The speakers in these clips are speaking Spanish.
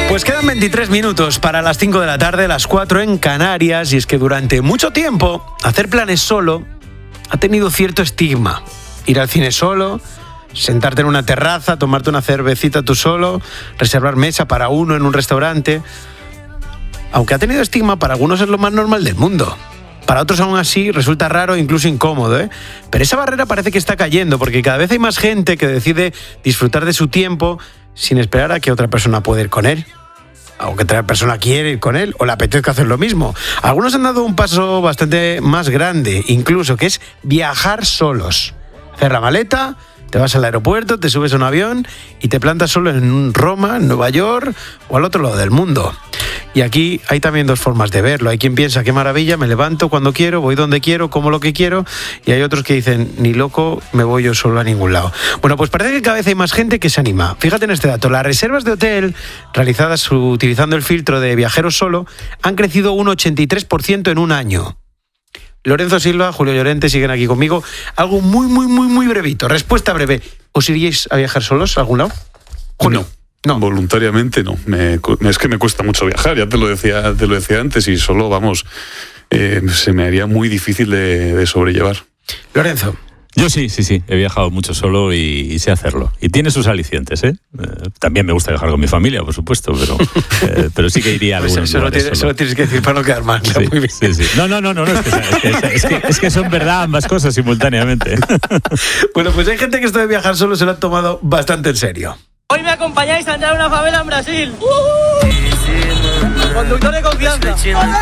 Pues quedan 23 minutos para las 5 de la tarde, las 4 en Canarias, y es que durante mucho tiempo hacer planes solo ha tenido cierto estigma. Ir al cine solo, sentarte en una terraza, tomarte una cervecita tú solo, reservar mesa para uno en un restaurante. Aunque ha tenido estigma, para algunos es lo más normal del mundo. Para otros aún así resulta raro e incluso incómodo, ¿eh? Pero esa barrera parece que está cayendo, porque cada vez hay más gente que decide disfrutar de su tiempo sin esperar a que otra persona pueda ir con él, o que otra persona quiere ir con él, o le apetezca hacer lo mismo. Algunos han dado un paso bastante más grande, incluso, que es viajar solos. Hacer la maleta, te vas al aeropuerto, te subes a un avión y te plantas solo en Roma, en Nueva York o al otro lado del mundo. Y aquí hay también dos formas de verlo. Hay quien piensa, qué maravilla, me levanto cuando quiero, voy donde quiero, como lo que quiero. Y hay otros que dicen, ni loco, me voy yo solo a ningún lado. Bueno, pues parece que cada vez hay más gente que se anima. Fíjate en este dato, las reservas de hotel realizadas utilizando el filtro de viajeros solo han crecido un 83% en un año. Lorenzo Silva, Julio Llorente siguen aquí conmigo. Algo muy brevito, respuesta breve. ¿Os iríais a viajar solos a algún lado? Julio. No, voluntariamente no. Es que me cuesta mucho viajar, ya te lo decía antes, y solo, vamos, se me haría muy difícil de sobrellevar. Lorenzo. Yo sí, he viajado mucho solo y sé hacerlo. Y tiene sus alicientes, ¿eh? También me gusta viajar con mi familia, por supuesto, pero sí que iría a algunos lugares solo. Solo tienes que decir para no quedar mal. Sí, muy bien. Sí. No, es que son verdad ambas cosas simultáneamente. Bueno, pues hay gente que esto de viajar solo se lo ha tomado bastante en serio. Hoy me acompañáis a entrar a una favela en Brasil. Conductor de confianza.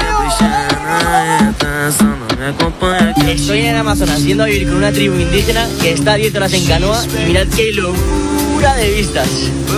Estoy en el Amazonas yendo a vivir con una tribu indígena que está a 10 horas en canoa. Mirad qué locura de vistas.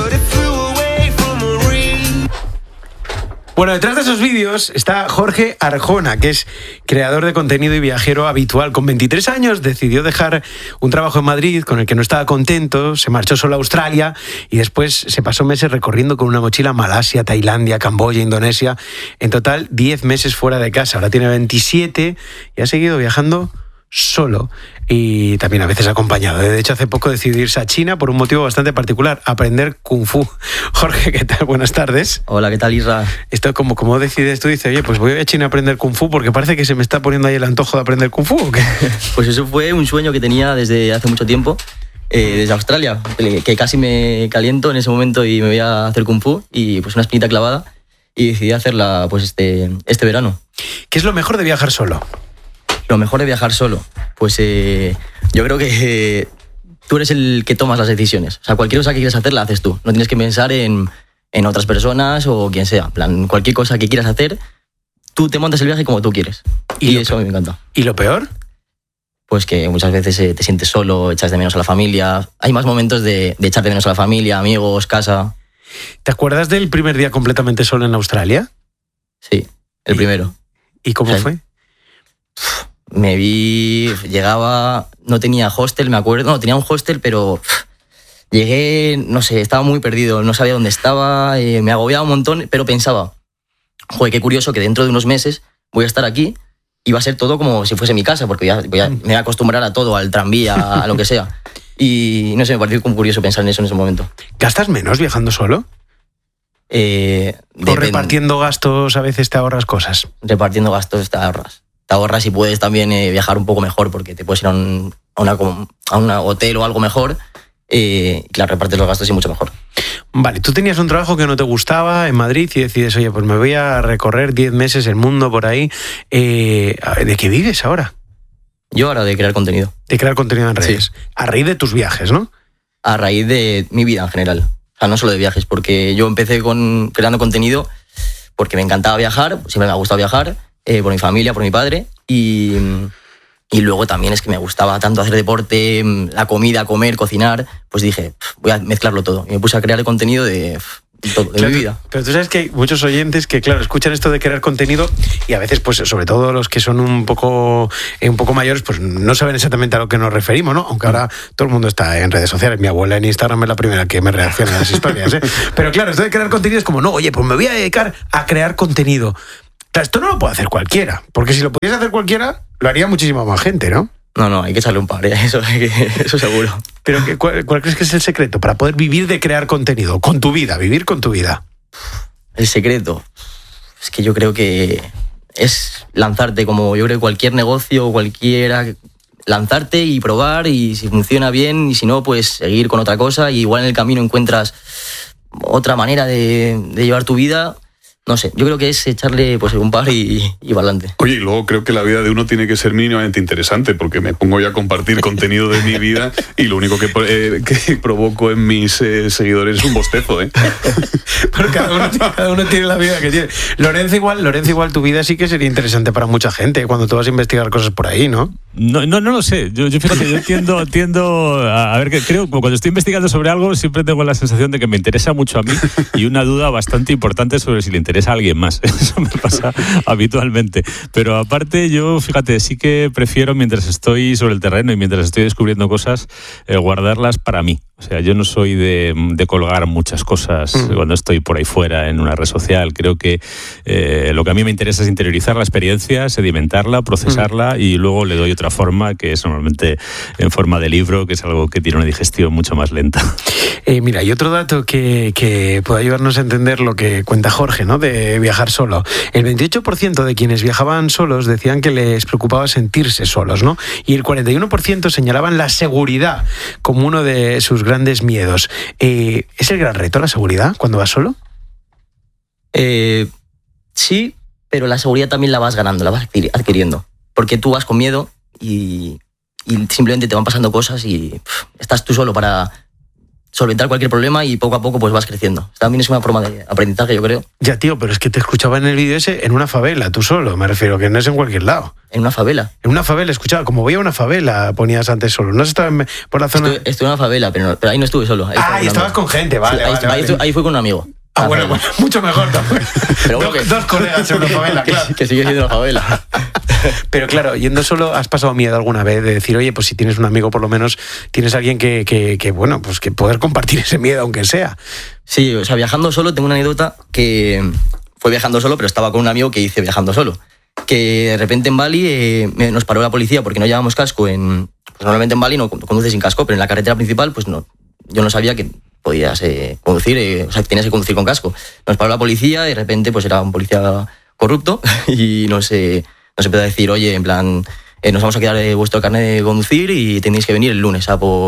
Bueno, detrás de esos vídeos está Jorge Arjona, que es creador de contenido y viajero habitual. Con 23 años decidió dejar un trabajo en Madrid con el que no estaba contento, se marchó solo a Australia y después se pasó meses recorriendo con una mochila Malasia, Tailandia, Camboya, Indonesia. En total, 10 meses fuera de casa. Ahora tiene 27 y ha seguido viajando solo y también a veces acompañado. De hecho, hace poco decidió irse a China por un motivo bastante particular, aprender Kung Fu. Jorge, ¿qué tal? Buenas tardes. Hola, ¿qué tal, Isra? Esto, como decides tú, dices, oye, pues voy a China a aprender Kung Fu porque parece que se me está poniendo ahí el antojo de aprender Kung Fu, ¿o qué? Pues eso fue un sueño que tenía desde hace mucho tiempo, desde Australia, que casi me caliento en ese momento y me voy a hacer Kung Fu, y pues una espinita clavada, y decidí hacerla pues este verano. ¿Qué es lo mejor de viajar solo? Lo mejor de viajar solo, pues yo creo que tú eres el que tomas las decisiones. O sea, cualquier cosa que quieras hacer la haces tú. No tienes que pensar en otras personas o quien sea. En plan, cualquier cosa que quieras hacer, tú te montas el viaje como tú quieres. Y eso a mí me encanta. ¿Y lo peor? Pues que muchas veces te sientes solo, echas de menos a la familia. Hay más momentos de echar de menos a la familia, amigos, casa. ¿Te acuerdas del primer día completamente solo en Australia? Sí, el primero. ¿Y cómo fue? Llegaba, no tenía hostel, me acuerdo, no, tenía un hostel, pero llegué, no sé, estaba muy perdido, no sabía dónde estaba, me agobiaba un montón, pero pensaba, joder, qué curioso que dentro de unos meses voy a estar aquí y va a ser todo como si fuese mi casa, porque me voy a acostumbrar a todo, al tranvía, a lo que sea. Y no sé, me pareció como curioso pensar en eso en ese momento. ¿Gastas menos viajando solo? ¿O repartiendo gastos a veces te ahorras cosas? Repartiendo gastos te ahorras y puedes también viajar un poco mejor, porque te puedes ir a un hotel o algo mejor, y claro, repartes los gastos y mucho mejor. Vale, tú tenías un trabajo que no te gustaba en Madrid y decides, oye, pues me voy a recorrer 10 meses el mundo por ahí. ¿De qué vives ahora? Yo ahora de crear contenido. De crear contenido en redes. Sí. A raíz de tus viajes, ¿no? A raíz de mi vida en general. O sea, no solo de viajes, porque yo empecé creando contenido porque me encantaba viajar, siempre me ha gustado viajar, por mi familia, por mi padre, y luego también es que me gustaba tanto hacer deporte, la comida, comer, cocinar, pues dije, voy a mezclarlo todo. Y me puse a crear el contenido de todo, de mi vida. Pero tú sabes que hay muchos oyentes que, claro, escuchan esto de crear contenido y a veces, pues sobre todo los que son un poco mayores, pues no saben exactamente a lo que nos referimos, ¿no? Aunque ahora todo el mundo está en redes sociales. Mi abuela en Instagram es la primera que me reacciona a las historias, ¿eh? Pero claro, esto de crear contenido es como, no, oye, pues me voy a dedicar a crear contenido. Claro, esto no lo puede hacer cualquiera, porque si lo pudiese hacer cualquiera, lo haría muchísima más gente, ¿no? No, hay que echarle un par, eso seguro. Pero ¿cuál crees que es el secreto para poder vivir de crear contenido? Con tu vida, vivir con tu vida. El secreto. Es que yo creo que es lanzarte, como yo creo que cualquier negocio, cualquiera, lanzarte y probar, y si funciona bien, y si no, pues seguir con otra cosa, y igual en el camino encuentras otra manera de llevar tu vida. No sé, yo creo que es echarle pues un par y para adelante. Oye, y luego creo que la vida de uno tiene que ser mínimamente interesante, porque me pongo ya a compartir contenido de mi vida y lo único que provoco en mis seguidores es un bostezo, ¿eh? Pero cada uno tiene la vida que tiene. Lorenzo, igual tu vida sí que sería interesante para mucha gente cuando tú vas a investigar cosas por ahí, ¿no? No lo sé. Yo fíjate, yo tiendo a ver, que creo que cuando estoy investigando sobre algo siempre tengo la sensación de que me interesa mucho a mí y una duda bastante importante sobre si le interesa a alguien más. Eso me pasa habitualmente. Pero aparte, yo, fíjate, sí que prefiero, mientras estoy sobre el terreno y mientras estoy descubriendo cosas, guardarlas para mí. O sea, yo no soy de colgar muchas cosas cuando estoy por ahí fuera en una red social. Creo que lo que a mí me interesa es interiorizar la experiencia, sedimentarla, procesarla y luego le doy otra forma, que es normalmente en forma de libro, que es algo que tiene una digestión mucho más lenta. Mira, y otro dato que puede ayudarnos a entender lo que cuenta Jorge, ¿no?, de viajar solo. El 28% de quienes viajaban solos decían que les preocupaba sentirse solos, ¿no? Y el 41% señalaban la seguridad como uno de sus grandes miedos. ¿Es el gran reto la seguridad cuando vas solo? Sí, pero la seguridad también la vas ganando, la vas adquiriendo. Porque tú vas con miedo y simplemente te van pasando cosas y estás tú solo para solventar cualquier problema y poco a poco pues vas creciendo. También es una forma de aprendizaje, yo creo. Ya, tío, pero es que te escuchaba en el vídeo ese en una favela, tú solo, me refiero, que no es en cualquier lado. ¿En una favela? En una favela, escuchaba, como voy a una favela, ponías antes solo. ¿No has estado por la zona? Estuve en una favela, pero ahí no estuve solo. Ahí estabas con gente, vale. Sí, ahí fui con un amigo. Bueno, mucho mejor también. Pero bueno, dos colegas en una favela, claro. Que sigue siendo una favela. Pero claro, yendo solo, ¿has pasado miedo alguna vez de decir, oye, pues si tienes un amigo, por lo menos tienes alguien que bueno, pues que poder compartir ese miedo, aunque sea? Sí, o sea, viajando solo, tengo una anécdota que fue viajando solo, pero estaba con un amigo que hice viajando solo. Que de repente en Bali nos paró la policía porque no llevábamos casco. Pues normalmente en Bali no conduces sin casco, pero en la carretera principal, pues no. Yo no sabía que podías conducir, o sea, tenías que conducir con casco. Nos paró la policía y de repente pues era un policía corrupto y nos empezó a decir, oye, en plan, nos vamos a quedar vuestro carnet de conducir y tenéis que venir el lunes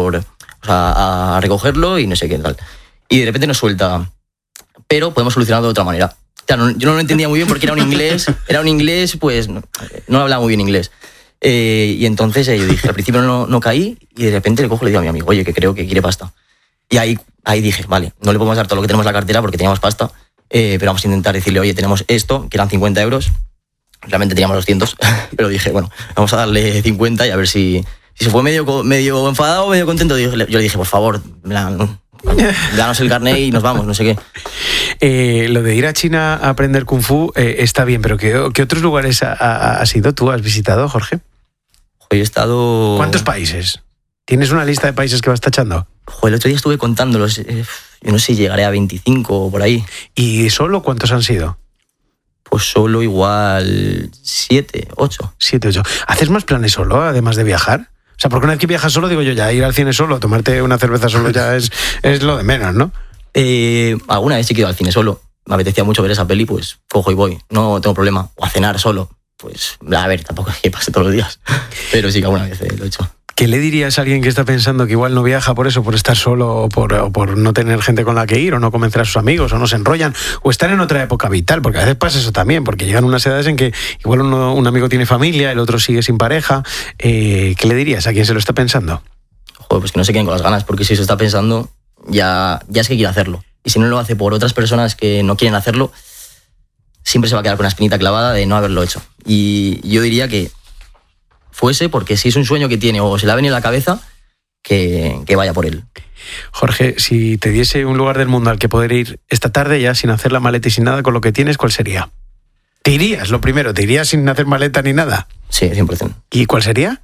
a recogerlo y no sé qué tal. Y de repente nos suelta, pero podemos solucionarlo de otra manera. Claro, yo no lo entendía muy bien porque era un inglés, pues no hablaba muy bien inglés. Y entonces yo dije, al principio no caí y de repente le cojo y le digo a mi amigo, oye, que creo que quiere pasta. Y ahí dije, vale, no le podemos dar todo lo que tenemos en la cartera porque teníamos pasta, pero vamos a intentar decirle, oye, tenemos esto, que eran 50 euros. Realmente teníamos 200, pero dije, bueno, vamos a darle 50 y a ver si se fue medio enfadado, medio contento. Yo le dije, por favor, danos el carnet y nos vamos, no sé qué. Lo de ir a China a aprender Kung Fu está bien, pero ¿qué otros lugares has ido tú? ¿Has visitado, Jorge? He estado... ¿Cuántos países? ¿Tienes una lista de países que vas tachando? El otro día estuve contándolos. Yo no sé si llegaré a 25 o por ahí. ¿Y solo cuántos han sido? Pues solo igual 7, 8. 7, 8. ¿Haces más planes solo, además de viajar? O sea, porque una vez que viajas solo, digo yo, ya ir al cine solo, tomarte una cerveza solo ya es lo de menos, ¿no? Alguna vez sí que iba al cine solo. Me apetecía mucho ver esa peli, pues cojo y voy. No tengo problema. O a cenar solo. Pues, a ver, tampoco es que pase todos los días. Pero sí que alguna vez lo he hecho. ¿Qué le dirías a alguien que está pensando que igual no viaja por eso, por estar solo o por no tener gente con la que ir o no convencer a sus amigos o no se enrollan o están en otra época vital? Porque a veces pasa eso también, porque llegan unas edades en que igual un amigo tiene familia, el otro sigue sin pareja. ¿Qué le dirías a quien se lo está pensando? Pues que no se queden con las ganas, porque si se está pensando ya es que quiere hacerlo. Y si no lo hace por otras personas que no quieren hacerlo, siempre se va a quedar con una espinita clavada de no haberlo hecho. Y yo diría que fuese, porque si es un sueño que tiene o se le ha venido a la cabeza, que vaya por él. Jorge, si te diese un lugar del mundo al que poder ir esta tarde ya sin hacer la maleta y sin nada con lo que tienes, ¿cuál sería? ¿Te irías, lo primero? ¿Te irías sin hacer maleta ni nada? Sí, 100%. ¿Y cuál sería?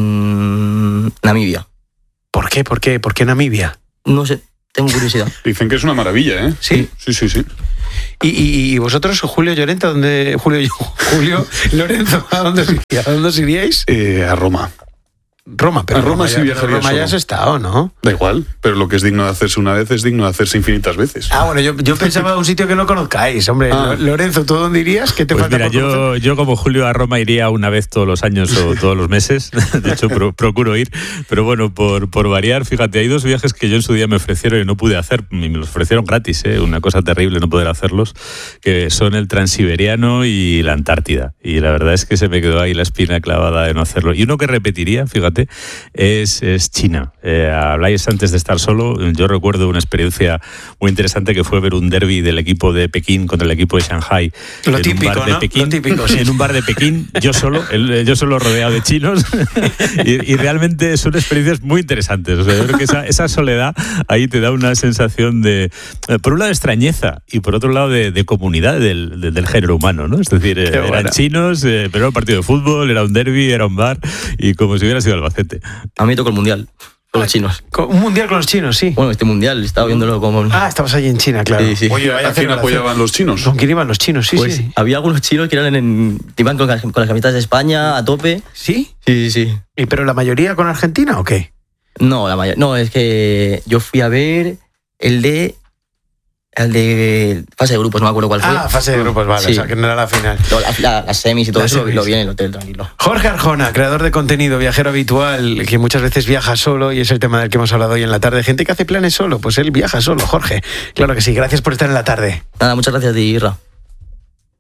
Namibia. ¿Por qué? ¿Por qué Namibia? No sé, tengo curiosidad. Dicen que es una maravilla, ¿eh? Sí. Sí. ¿Y vosotros, Julio Llorente, Julio Lorenzo, ¿a dónde os iríais? A Roma. Roma, pero A Roma sí viajaría Roma ya solo. has estado, ¿no? Da igual, pero lo que es digno de hacerse una vez es digno de hacerse infinitas veces. Ah, bueno, yo pensaba en un sitio que no conozcáis. Hombre, Lorenzo, ¿tú dónde irías? ¿Qué te Pues falta mira, por conocer? yo como Julio a Roma iría una vez todos los años o todos los meses. De hecho, procuro ir. Pero bueno, por variar, fíjate, hay 2 viajes que yo en su día me ofrecieron y no pude hacer. Y me los ofrecieron gratis, una cosa terrible no poder hacerlos, que son el Transiberiano y la Antártida. Y la verdad es que se me quedó ahí la espina clavada de no hacerlo. Y uno que repetiría, fíjate, es China. Habláis antes de estar solo. Yo recuerdo una experiencia muy interesante que fue ver un derbi del equipo de Pekín contra el equipo de Shanghái. Lo en típico, un bar de ¿no? Pekín, Lo típico, sí. en un bar de Pekín, yo solo rodeado de chinos. y realmente son experiencias muy interesantes. O sea, yo creo que esa soledad ahí te da una sensación de, por un lado, extrañeza y por otro lado de comunidad del género humano, ¿no? Es decir, eran bueno. chinos, pero era un partido de fútbol, era un derbi, era un bar y como si hubiera sido Albacete. A mí me tocó el mundial con los chinos. Un mundial con los chinos, sí. Bueno, este mundial, estaba viéndolo como... Ah, estabas allí en China, claro. Sí, sí. Oye, ¿a quién apoyaban los chinos? ¿Con quién iban los chinos? Sí, Pues sí. había algunos chinos que iban con las camisetas de España a tope. ¿Sí? Sí, sí, sí. ¿Y pero la mayoría con Argentina o qué? No, no, es que yo fui a ver el de fase de grupos, no me acuerdo cuál fue. Ah, fase de grupos, vale. Sí. O sea, que no era la final. Las semis y todo Las eso semis. lo vi en el hotel, tranquilo. Jorge Arjona, creador de contenido, viajero habitual, que muchas veces viaja solo y es el tema del que hemos hablado hoy en la tarde. Gente que hace planes solo, pues él viaja solo, Jorge. Claro que sí, gracias por estar en la tarde. Nada, muchas gracias a ti, Irra.